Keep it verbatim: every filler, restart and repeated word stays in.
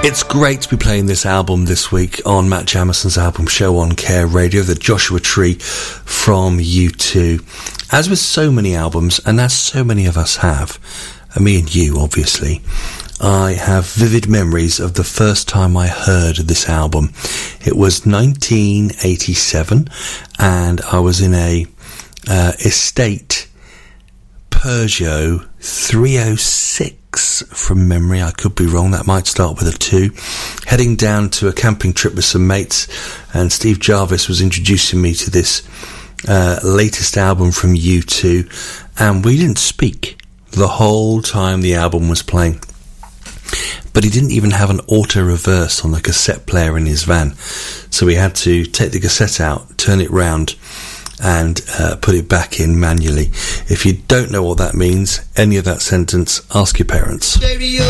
It's great to be playing this album this week on Matt Jamison's album Show on Care Radio, the Joshua Tree from U two. As with so many albums, and as so many of us have, and me and you obviously, I have vivid memories of the first time I heard this album. It was nineteen eighty-seven, and I was in a uh, estate Peugeot three oh six from memory. I could be wrong, that might start with a two, heading down to a camping trip with some mates, and Steve Jarvis was introducing me to this uh, latest album from U two, and we didn't speak the whole time the album was playing. But he didn't even have an auto reverse on the cassette player in his van, so we had to take the cassette out, turn it round, and uh, put it back in manually. If you don't know what that means, any of that sentence, ask your parents.